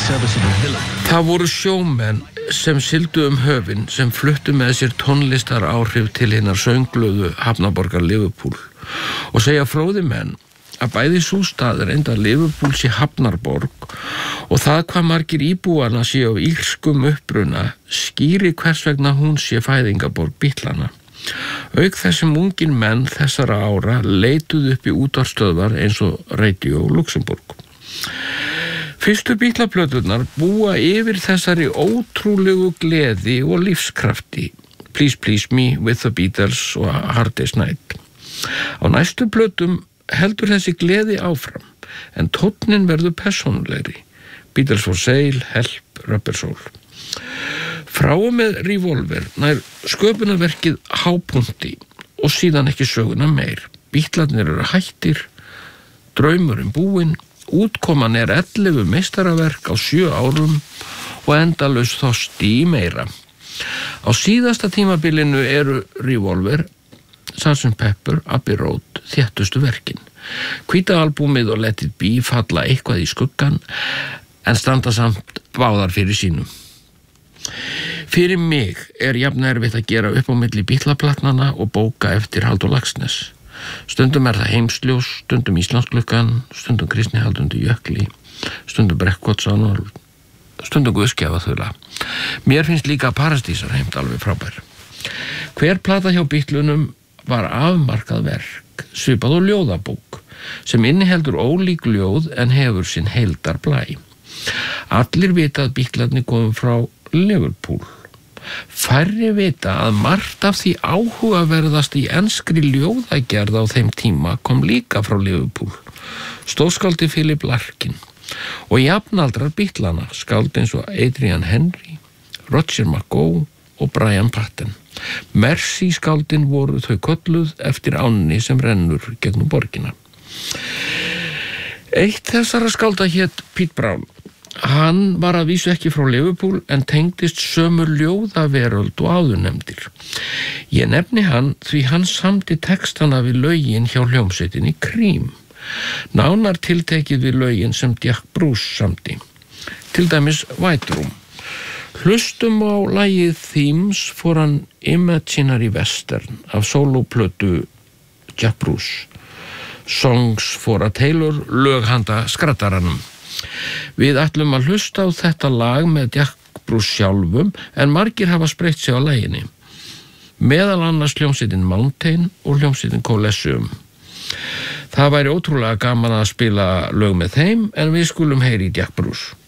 service of a villain. Það voru sjómenn sem sigldu höfin sem fluttu með sér tónlistar áhrif til hinnar söngluðu hafnaborgar Liverpool og segja fróði menn að bæði sú staður enda Liverpool sé hafnarborg og það hvað margir íbúana sé á írskum uppruna skýri hvers vegna hún sé fæðingaborg Bítlana. Auk þessum ungir menn þessara ára leituðu upp í útvarpsstöðvar eins og Radio Luxembourg. Fyrstu Bítlaplöturnar búa yfir þessari ótrúlegu gleði og lífskrafti. Please Please Me, With the Beatles og Hard Day's Night. Á næstu plötum heldur þessi gleði áfram, en tónnin verður persónulegri. Beatles for Sale, Help, Rubber Soul. Frá og með Revolver nær sköpunarverkið hápunkti og síðan ekki söguna meir. Bítlarnir eru hættir, draumurinn búinn, útkoman 11 meistaraverk á 7 árum og endalaus þorsti í meira. Á síðasta tímabilinu eru Revolver, Sgt. Pepper, Abbey Road, þéttustu verkin. Hvíta albúmið og Let It Be falla eitthvað í skuggan en standa samt báðar fyrir sínum. Fyrir mig jafn erfitt að gera upp á milli Bítlaplatnana og bóka eftir Halldór Laxness. Stundum það Heimsljós, stundum Íslandsklukkan, stundum Kristni Haldundi Jökli, stundum Brekkotsan og stundum Guðskjafaþula. Mér finnst líka Paradísarheimt alveg frábær. Hver plata hjá Bítlunum var afmarkað verk, svipað og ljóðabók, sem inniheldur ólík ljóð en hefur sinn heildar blæ. Allir vita að Bítlarnir komu frá Liverpool. Færri vita að margt af því áhugaverðast í enskri ljóðagerð á þeim tíma kom líka frá Liverpool. Stórskáldi Philip Larkin og jafnaldrar Bítlana, skáld eins og Adrian Henry, Roger McGough og Brian Patten. Mercy skáldin voru þau kölluð eftir ánni sem rennur gegnum borgina. Eitt þessara skálda hét Pete Brown. Hann var að vísu ekki frá Liverpool en tengdist sömu ljóðaveröld og áðurnefndir. Ég nefni hann því hann samdi textana við lögin hjá hljómsveitinni Cream. Nánar tiltekið við lögin sem Jack Bruce samdi. Til dæmis White Room. Hlustum á lagið Themes for an Imaginary Western af sólóplötu Jack Bruce. Songs for a Tailor, lög handa skrattaranum. Við ætlum að hlusta á þetta lag með Jack Bruce sjálfum en margir hafa spreytt sig á laginu. Meðal annars hljómsveitin Mountain og hljómsveitin Colosseum. Það væri ótrúlega gaman að spila lög með þeim en við skulum heyri Jack Bruce.